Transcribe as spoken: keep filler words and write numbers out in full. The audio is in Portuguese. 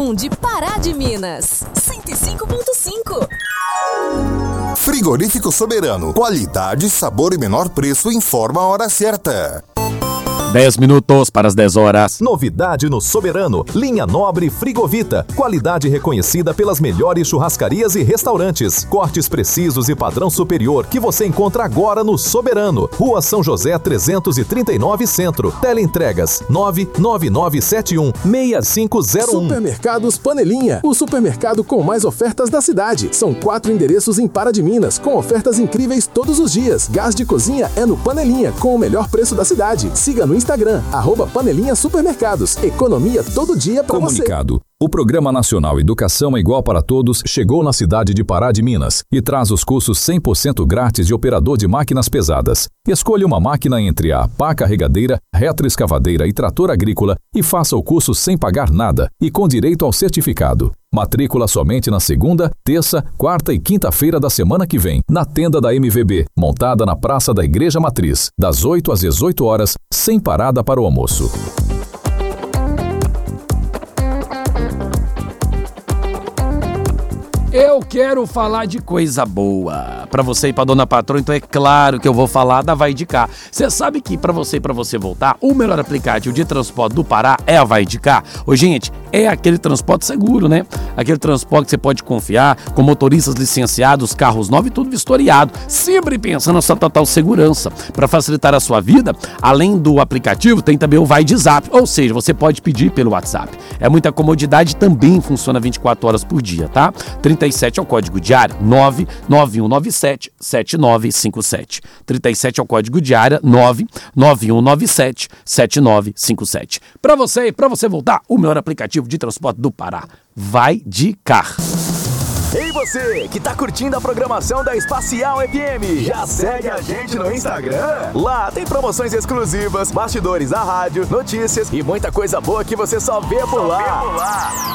um de Pará de Minas. cento e cinco ponto cinco. Frigorífico Soberano. Qualidade, sabor e menor preço. Informa a hora certa. dez minutos para as dez horas. Novidade no Soberano. Linha Nobre Frigovita. Qualidade reconhecida pelas melhores churrascarias e restaurantes. Cortes precisos e padrão superior que você encontra agora no Soberano. Rua São José trezentos e trinta e nove Centro. Teleentregas nove nove nove sete um seis cinco zero um. Supermercados Panelinha. O supermercado com mais ofertas da cidade. São quatro endereços em Pará de Minas, com ofertas incríveis todos os dias. Gás de cozinha é no Panelinha, com o melhor preço da cidade. Siga no Instagram, arroba Panelinha Supermercados. Economia todo dia para você. Comunicado. O Programa Nacional Educação Igual para Todos chegou na cidade de Pará de Minas e traz os cursos cem por cento grátis de operador de máquinas pesadas. Escolha uma máquina entre a pá carregadeira, retroescavadeira e trator agrícola e faça o curso sem pagar nada e com direito ao certificado. Matrícula somente na segunda, terça, quarta e quinta-feira da semana que vem, na tenda da M V B, montada na Praça da Igreja Matriz, das oito às dezoito horas, sem parada para o almoço. Eu quero falar de coisa boa pra você e pra dona patroa, então é claro que eu vou falar da Vai de Cá. Você sabe que pra você e pra você voltar, o melhor aplicativo de transporte do Pará é a Vai de Cá? Ô, gente, é aquele transporte seguro, né? Aquele transporte que você pode confiar, com motoristas licenciados, carros novos e tudo vistoriado, sempre pensando na sua total segurança. Pra facilitar a sua vida, além do aplicativo, tem também o Vai de Zap, ou seja, você pode pedir pelo WhatsApp. É muita comodidade, também funciona vinte e quatro horas por dia, tá? trinta e sete é o código de área, nove nove um nove sete sete nove cinco sete. trinta e sete é o código de área, nove nove um nove sete sete nove cinco sete. Para você, para você voltar, o melhor aplicativo de transporte do Pará, Vai de Cá. Ei você, que tá curtindo a programação da Espacial F M, já segue a gente no Instagram? Lá tem promoções exclusivas, bastidores da rádio, notícias e muita coisa boa que você só vê por lá.